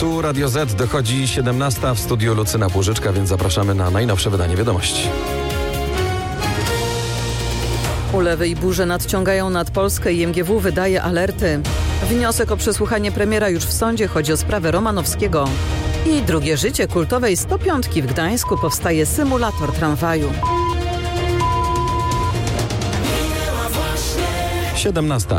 Tu Radio Z, dochodzi 17 w studiu Lucyna Płużyczka, więc zapraszamy na najnowsze wydanie wiadomości. Ulewy i burze nadciągają nad Polskę i MGW wydaje alerty. Wniosek o przesłuchanie premiera już w sądzie, chodzi o sprawę Romanowskiego. I drugie życie kultowej 105 w Gdańsku, powstaje symulator tramwaju. 17.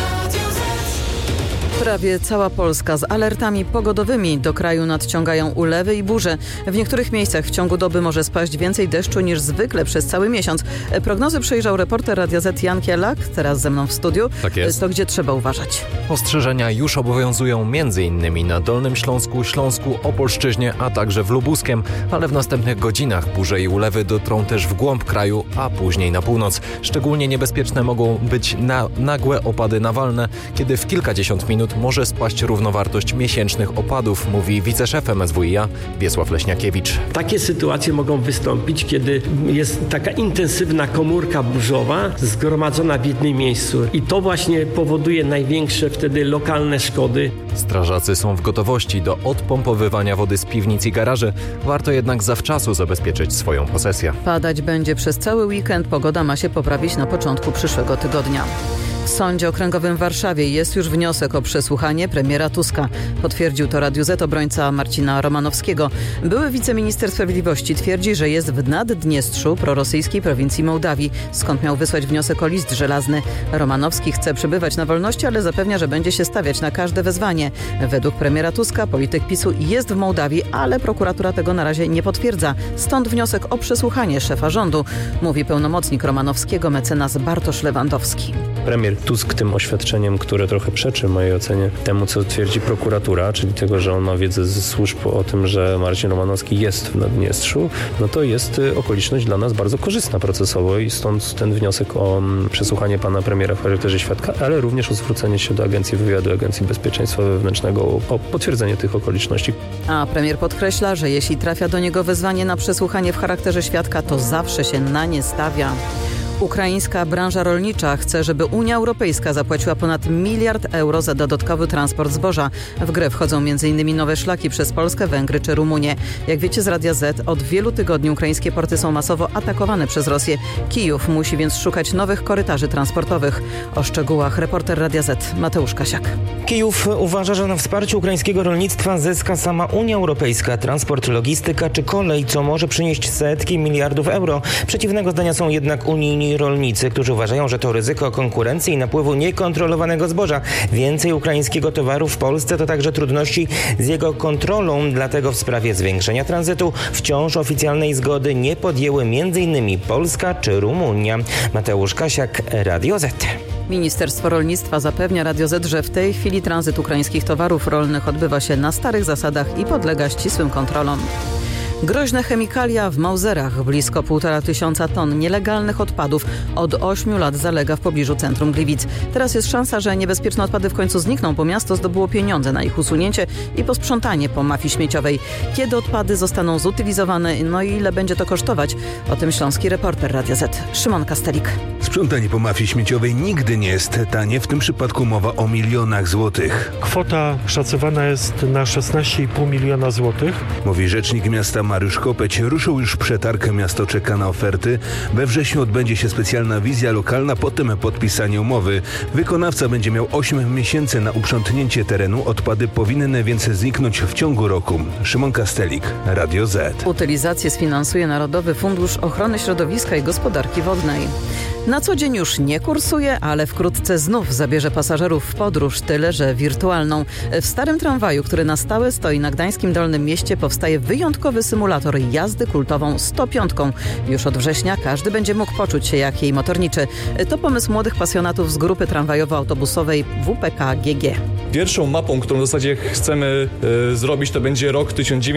Prawie cała Polska z alertami pogodowymi. Do kraju nadciągają ulewy i burze. W niektórych miejscach w ciągu doby może spaść więcej deszczu niż zwykle przez cały miesiąc. Prognozy przejrzał reporter Radia Z Jan Kielak, teraz ze mną w studiu. Tak jest. To gdzie trzeba uważać? Ostrzeżenia już obowiązują m.in. na Dolnym Śląsku, Opolszczyźnie, a także w Lubuskiem, ale w następnych godzinach burze i ulewy dotrą też w głąb kraju, a później na północ. Szczególnie niebezpieczne mogą być nagłe opady nawalne, kiedy w kilkadziesiąt minut może spaść równowartość miesięcznych opadów, mówi wiceszef MSWiA Wiesław Leśniakiewicz. Takie sytuacje mogą wystąpić, kiedy jest taka intensywna komórka burzowa zgromadzona w jednym miejscu i to właśnie powoduje największe wtedy lokalne szkody. Strażacy są w gotowości do odpompowywania wody z piwnic i garaży. Warto jednak zawczasu zabezpieczyć swoją posesję. Padać będzie przez cały weekend. Pogoda ma się poprawić na początku przyszłego tygodnia. W Sądzie Okręgowym w Warszawie jest już wniosek o przesłuchanie premiera Tuska. Potwierdził to Radiu Z obrońca Marcina Romanowskiego. Były wiceminister sprawiedliwości twierdzi, że jest w Naddniestrzu, prorosyjskiej prowincji Mołdawii, skąd miał wysłać wniosek o list żelazny. Romanowski chce przebywać na wolności, ale zapewnia, że będzie się stawiać na każde wezwanie. Według premiera Tuska polityk PiS-u jest w Mołdawii, ale prokuratura tego na razie nie potwierdza. Stąd wniosek o przesłuchanie szefa rządu, mówi pełnomocnik Romanowskiego mecenas Bartosz Lewandowski. Premier Tusk tym oświadczeniem, które trochę przeczy w mojej ocenie temu, co twierdzi prokuratura, czyli tego, że on ma wiedzę ze służb o tym, że Marcin Romanowski jest w Naddniestrzu, no to jest okoliczność dla nas bardzo korzystna procesowo i stąd ten wniosek o przesłuchanie pana premiera w charakterze świadka, ale również o zwrócenie się do Agencji Wywiadu, Agencji Bezpieczeństwa Wewnętrznego o potwierdzenie tych okoliczności. A premier podkreśla, że jeśli trafia do niego wezwanie na przesłuchanie w charakterze świadka, to zawsze się na nie stawia. Ukraińska branża rolnicza chce, żeby Unia Europejska zapłaciła ponad 1 miliard euro za dodatkowy transport zboża. W grę wchodzą m.in. nowe szlaki przez Polskę, Węgry czy Rumunię. Jak wiecie z Radia Z, od wielu tygodni ukraińskie porty są masowo atakowane przez Rosję. Kijów musi więc szukać nowych korytarzy transportowych. O szczegółach reporter Radia Z Mateusz Kasiak. Kijów uważa, że na wsparciu ukraińskiego rolnictwa zyska sama Unia Europejska, transport, logistyka czy kolej, co może przynieść setki miliardów euro. Przeciwnego zdania są jednak unijni rolnicy, którzy uważają, że to ryzyko konkurencji i napływu niekontrolowanego zboża. Więcej ukraińskiego towaru w Polsce to także trudności z jego kontrolą, dlatego w sprawie zwiększenia tranzytu wciąż oficjalnej zgody nie podjęły m.in. Polska czy Rumunia. Mateusz Kasiak, Radio Z. Ministerstwo Rolnictwa zapewnia Radio Z, że w tej chwili tranzyt ukraińskich towarów rolnych odbywa się na starych zasadach i podlega ścisłym kontrolom. Groźne chemikalia w Mauzerach. Blisko 1500 ton nielegalnych odpadów od 8 lat zalega w pobliżu centrum Gliwic. Teraz jest szansa, że niebezpieczne odpady w końcu znikną, bo miasto zdobyło pieniądze na ich usunięcie i posprzątanie po mafii śmieciowej. Kiedy odpady zostaną zutylizowane, no i ile będzie to kosztować? O tym śląski reporter Radia Z Szymon Kastelik. Sprzątanie po mafii śmieciowej nigdy nie jest tanie. W tym przypadku mowa o milionach złotych. Kwota szacowana jest na 16,5 miliona złotych. Mówi rzecznik miasta Mariusz Kopeć. Ruszył już przetarg, miasto czeka na oferty. We wrześniu odbędzie się specjalna wizja lokalna, potem podpisanie umowy. Wykonawca będzie miał 8 miesięcy na uprzątnięcie terenu. Odpady powinny więc zniknąć w ciągu roku. Szymon Kastelik, Radio Z. Utylizację sfinansuje Narodowy Fundusz Ochrony Środowiska i Gospodarki Wodnej. Na co dzień już nie kursuje, ale wkrótce znów zabierze pasażerów w podróż, tyle że wirtualną. W starym tramwaju, który na stałe stoi na gdańskim Dolnym Mieście, powstaje wyjątkowy symulator jazdy kultową 105. Już od września każdy będzie mógł poczuć się jak jej motorniczy. To pomysł młodych pasjonatów z grupy tramwajowo-autobusowej WPK GG. Pierwszą mapą, którą w zasadzie chcemy zrobić, to będzie rok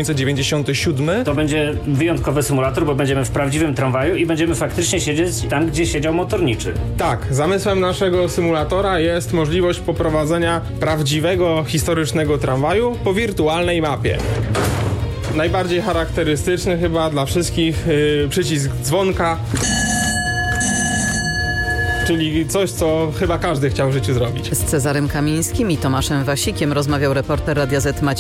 1997. To będzie wyjątkowy symulator, bo będziemy w prawdziwym tramwaju i będziemy faktycznie siedzieć tam, gdzie siedział motorniczy. Tak, zamysłem naszego symulatora jest możliwość poprowadzenia prawdziwego, historycznego tramwaju po wirtualnej mapie. Najbardziej charakterystyczny chyba dla wszystkich przycisk dzwonka, czyli coś, co chyba każdy chciał w życiu zrobić. Z Cezarym Kamińskim i Tomaszem Wasikiem rozmawiał reporter Radia Z Maciej